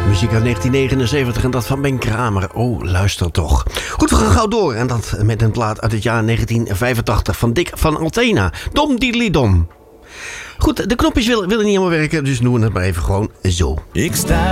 Muziek uit 1979 en dat van Ben Kramer. Oh, luister toch. Goed, we gaan gauw door. En dat met een plaat uit het jaar 1985 van Dick van Altena. Dom Diddly Dom. Goed, de knopjes willen niet helemaal werken, dus doen we het maar even gewoon zo. Ik sta